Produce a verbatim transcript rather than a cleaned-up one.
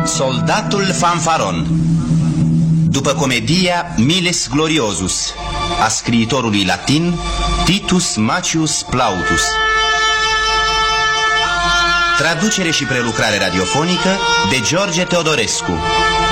Soldatul Fanfaron, după comedia Miles Gloriosus a scriitorului latin Titus Macius Plautus. Traducere și prelucrare radiofonică de George Teodorescu.